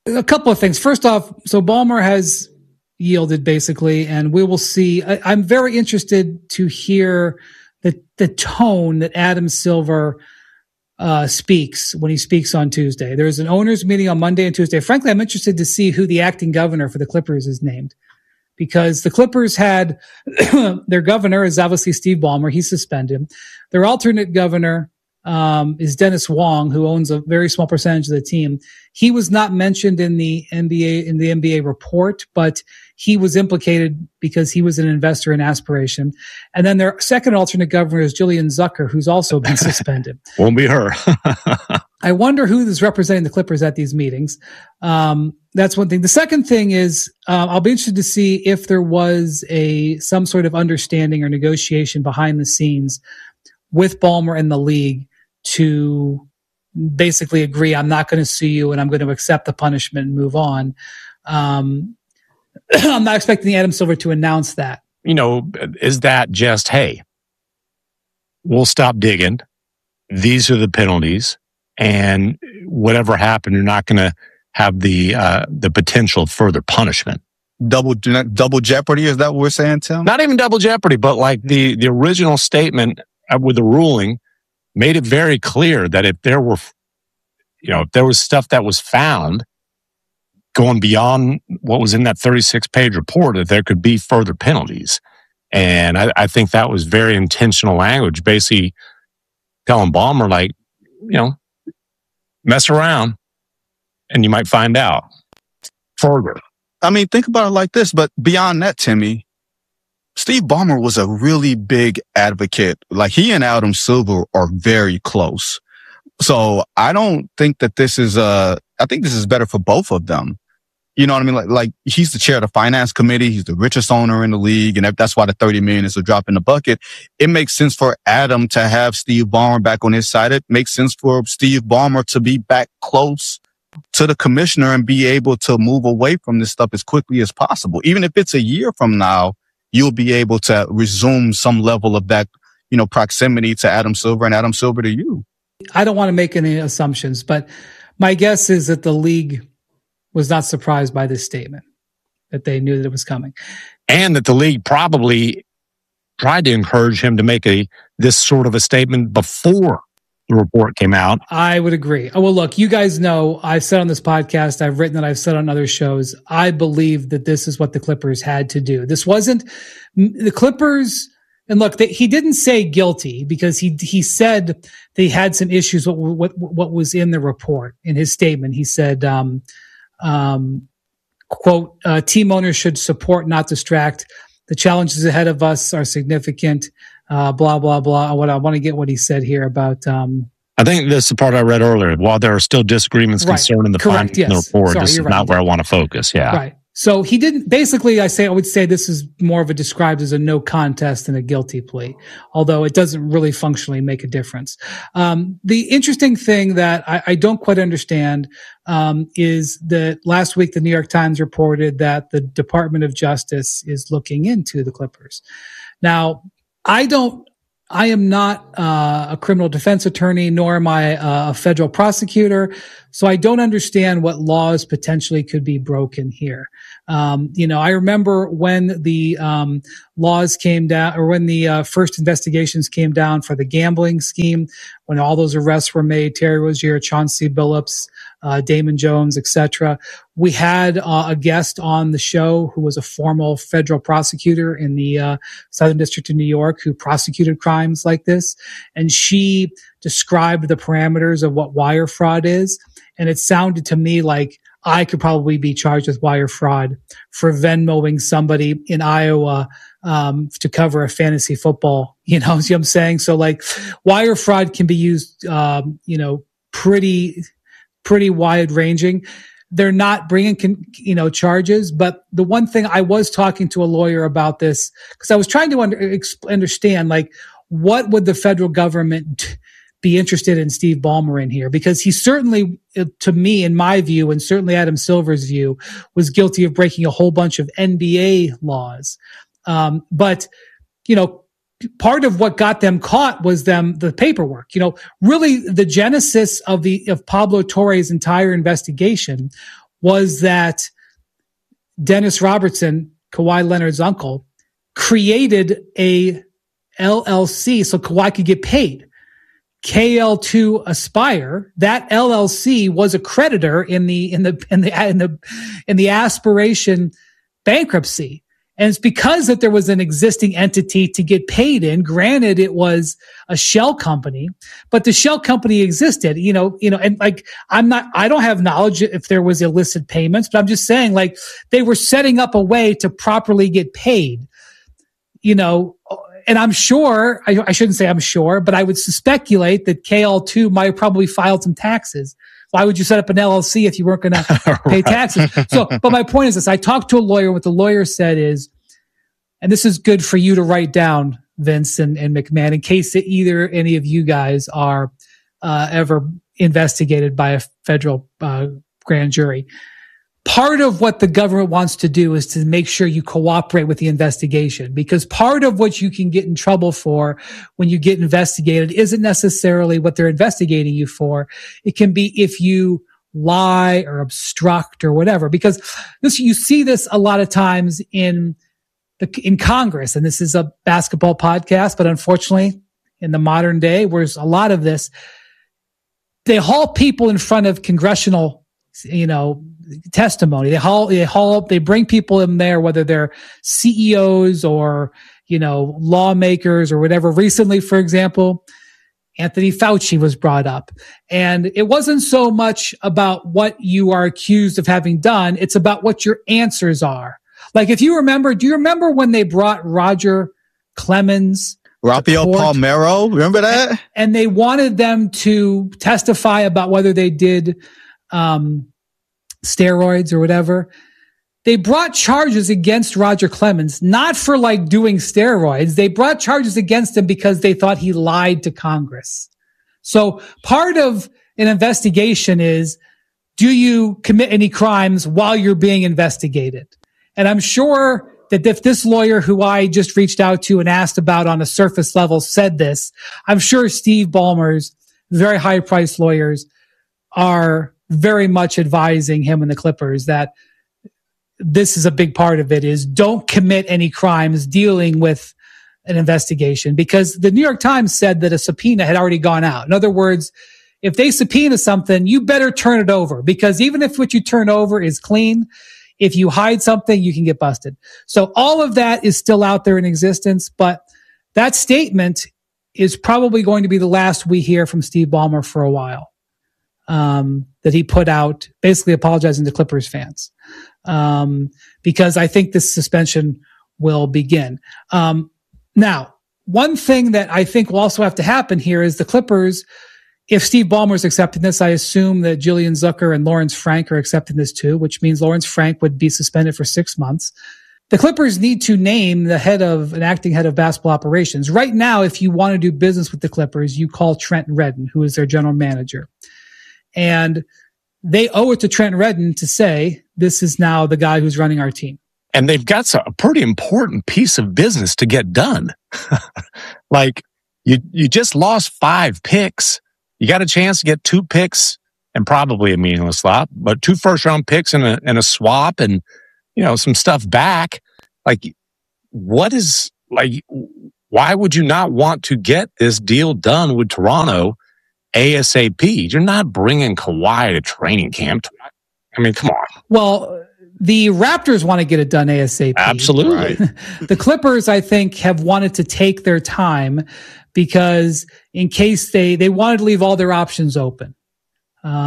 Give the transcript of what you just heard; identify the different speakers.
Speaker 1: A couple of things. First off, so Ballmer has yielded basically, and we will see. I'm very interested to hear the tone that Adam Silver speaks when he speaks on Tuesday. There's an owners meeting on Monday and Tuesday. Frankly, I'm interested to see who the acting governor for the Clippers is named, because the Clippers had their governor is obviously Steve Ballmer. He's suspended. Their alternate governor is Dennis Wong, who owns a very small percentage of the team. He was not mentioned in the NBA report, but he was implicated because he was an investor in Aspiration. And then their second alternate governor is Jillian Zucker, who's also been suspended.
Speaker 2: Won't be her.
Speaker 1: I wonder who is representing the Clippers at these meetings. That's one thing. The second thing is, I'll be interested to see if there was some sort of understanding or negotiation behind the scenes with Ballmer and the league to basically agree, I'm not going to sue you and I'm going to accept the punishment and move on. I'm not expecting Adam Silver to announce that.
Speaker 2: Is that just, hey, we'll stop digging. These are the penalties. And whatever happened, you're not going to have the potential of further punishment.
Speaker 3: Double jeopardy? Is that what we're saying, Tim?
Speaker 2: Not even double jeopardy, but like the original statement with the ruling made it very clear that if there was stuff that was found going beyond what was in that 36-page report, that there could be further penalties. And I think that was very intentional language, basically telling Ballmer, like, mess around and you might find out further.
Speaker 3: I mean, think about it like this, but beyond that, Timmy, Steve Ballmer was a really big advocate. Like, he and Adam Silver are very close. So I don't think that I think this is better for both of them. You know what I mean? Like he's the chair of the finance committee. He's the richest owner in the league. And that's why the $30 million is a drop in the bucket. It makes sense for Adam to have Steve Ballmer back on his side. It makes sense for Steve Ballmer to be back close to the commissioner and be able to move away from this stuff as quickly as possible. Even if it's a year from now, you'll be able to resume some level of that, proximity to Adam Silver and Adam Silver to you.
Speaker 1: I don't want to make any assumptions, but my guess is that the league was not surprised by this statement, that they knew that it was coming.
Speaker 2: And that the league probably tried to encourage him to make this sort of a statement before the report came out.
Speaker 1: I would agree. Well, look, you guys know I've said on this podcast, I've written that, I've said on other shows, I believe that this is what the Clippers had to do. This wasn't the Clippers. And look, he didn't say guilty, because he said they had some issues with what was in the report. In his statement, he said, quote, team owners should support, not distract. The challenges ahead of us are significant. Blah, blah, blah. I want to get what he said here about.
Speaker 2: I think this is the part I read earlier. While there are still disagreements concerning the findings in the report, this is not where I want to focus. Yeah.
Speaker 1: Right. So he didn't, basically, I would say this is more of described as a no contest than a guilty plea, although it doesn't really functionally make a difference. The interesting thing that I don't quite understand, is that last week the New York Times reported that the Department of Justice is looking into the Clippers. Now, I am not a criminal defense attorney, nor am I a federal prosecutor, so I don't understand what laws potentially could be broken here. I remember when the laws came down, or when the first investigations came down for the gambling scheme, when all those arrests were made, Terry Rozier, Chauncey Billups, Damon Jones, etc. We had a guest on the show who was a former federal prosecutor in the Southern District of New York who prosecuted crimes like this. And she described the parameters of what wire fraud is. And it sounded to me like I could probably be charged with wire fraud for Venmoing somebody in Iowa to cover a fantasy football. You know what I'm saying? So like wire fraud can be used, pretty wide ranging. They're not bringing, charges. But the one thing, I was talking to a lawyer about this because I was trying to understand, like, what would the federal government be interested in Steve Ballmer in here? Because he certainly, to me, in my view, and certainly Adam Silver's view, was guilty of breaking a whole bunch of NBA laws. But part of what got them caught was the paperwork. Really the genesis of Pablo Torre's entire investigation was that Dennis Robertson, Kawhi Leonard's uncle, created a LLC so Kawhi could get paid. KL2 Aspire, that LLC was a creditor in the Aspiration bankruptcy. And it's because that there was an existing entity to get paid in. Granted, it was a shell company, but the shell company existed, and like, I don't have knowledge if there was illicit payments, but I'm just saying, like, they were setting up a way to properly get paid, and I'm sure, I shouldn't say I'm sure, but I would speculate that KL2 might have probably filed some taxes. Why would you set up an LLC if you weren't going to pay taxes? So, but my point is this. I talked to a lawyer. What the lawyer said is, and this is good for you to write down, Vince and McMahon, in case that either any of you guys are ever investigated by a federal grand jury. Part of what the government wants to do is to make sure you cooperate with the investigation, because part of what you can get in trouble for when you get investigated isn't necessarily what they're investigating you for. It can be if you lie or obstruct or whatever, because you see this a lot of times in Congress, and this is a basketball podcast, but unfortunately in the modern day, where there's a lot of this, they haul people in front of congressional, testimony. They bring people in there, whether they're CEOs or, lawmakers or whatever. Recently, for example, Anthony Fauci was brought up, and it wasn't so much about what you are accused of having done. It's about what your answers are. Like, do you remember when they brought Roger Clemens,
Speaker 3: Rafael Palmeiro? Remember that?
Speaker 1: And they wanted them to testify about whether they did, steroids or whatever. They brought charges against Roger Clemens, not for like doing steroids. They brought charges against him because they thought he lied to Congress. So part of an investigation is, do you commit any crimes while you're being investigated? And I'm sure that if this lawyer who I just reached out to and asked about on a surface level said this, I'm sure Steve Ballmer's very high priced lawyers are very much advising him and the Clippers that this is a big part of it, is don't commit any crimes dealing with an investigation, because the New York Times said that a subpoena had already gone out. In other words, if they subpoena something, you better turn it over, because even if what you turn over is clean, if you hide something, you can get busted. So all of that is still out there in existence, but that statement is probably going to be the last we hear from Steve Ballmer for a while. That he put out basically apologizing to Clippers fans. Because I think this suspension will begin. Now, one thing that I think will also have to happen here is the Clippers, if Steve Ballmer's accepting this, I assume that Julian Zucker and Lawrence Frank are accepting this too, which means Lawrence Frank would be suspended for 6 months. The Clippers need to name an acting head of basketball operations. Right now, if you want to do business with the Clippers, you call Trent Redden, who is their general manager. And they owe it to Trent Redden to say, this is now the guy who's running our team.
Speaker 2: And they've got a pretty important piece of business to get done. Like, you just lost 5 picks. You got a chance to get 2 picks and probably a meaningless swap, but 2 first-round picks and a swap and, some stuff back. Like, why would you not want to get this deal done with Toronto ASAP? You're not bringing Kawhi to training camp. I mean, come on.
Speaker 1: Well, the Raptors want to get it done ASAP.
Speaker 2: Absolutely.
Speaker 3: Right.
Speaker 1: The Clippers, I think, have wanted to take their time because in case they wanted to leave all their options open.